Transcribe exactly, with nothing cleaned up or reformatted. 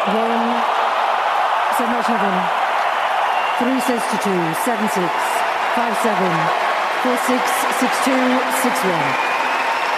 Warren, so much heaven. Three sets to two, seven six, five seven, four six, six two, six one.